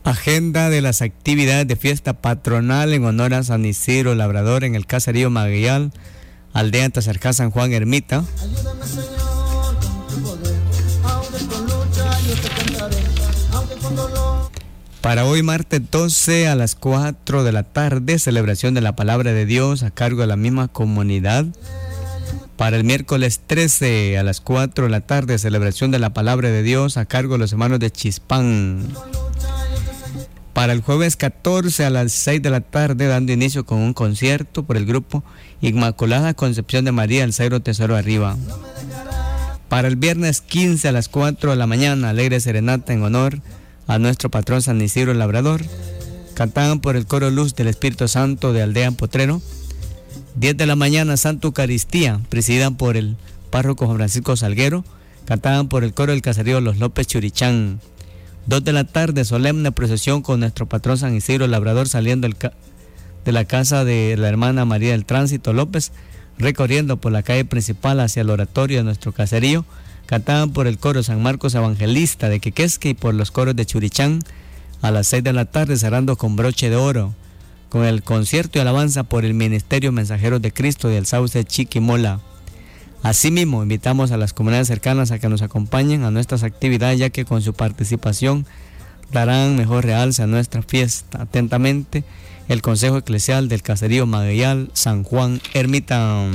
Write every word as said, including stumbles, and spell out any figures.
Agenda de las actividades de fiesta patronal en honor a San Isidro Labrador en el caserío Magueyal, aldea Tazarcá, San Juan Ermita. Ayúdame, Señor, con tu poder, aunque con lucha yo te cantaré, aunque con dolor. Para hoy martes doce a las cuatro de la tarde, celebración de la Palabra de Dios a cargo de la misma comunidad. Para el miércoles trece a las cuatro de la tarde, celebración de la Palabra de Dios a cargo de los hermanos de Chispán. Para el jueves catorce a las seis de la tarde, dando inicio con un concierto por el grupo Inmaculada Concepción de María, el Cero Tesoro Arriba. Para el viernes quince a las cuatro de la mañana, alegre serenata en honor a nuestro patrón San Isidro Labrador. Cantaban por el coro Luz del Espíritu Santo de Aldea Potrero. diez de la mañana, Santa Eucaristía, presidida por el párroco Juan Francisco Salguero. Cantaban por el coro del caserío Los López Churichán. dos de la tarde, solemne procesión con nuestro patrón San Isidro Labrador saliendo el ca- de la casa de la hermana María del Tránsito López, recorriendo por la calle principal hacia el oratorio de nuestro caserío. Cantaban por el coro San Marcos Evangelista de Quequesque y por los coros de Churichán. A las seis de la tarde, cerrando con broche de oro, con el concierto y alabanza por el Ministerio Mensajeros de Cristo del Sauce Chiquimola. Asimismo, invitamos a las comunidades cercanas a que nos acompañen a nuestras actividades, ya que con su participación darán mejor realce a nuestra fiesta. Atentamente, el Consejo Eclesial del Caserío Magueyal, San Juan Ermita.